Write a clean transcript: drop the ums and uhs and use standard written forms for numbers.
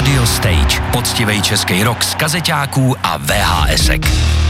Audio Stage. Poctivej český rock z kazeťáků a VHSek.